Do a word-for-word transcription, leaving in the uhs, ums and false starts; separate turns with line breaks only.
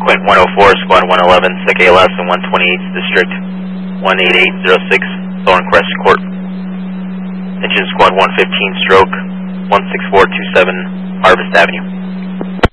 Quint one oh four, Squad one eleven, S E C A L S in one twenty-eighth District, one eight eight zero six, Thorncrest Court. Attention Squad one fifteen, stroke one six four two seven, Harvest Avenue.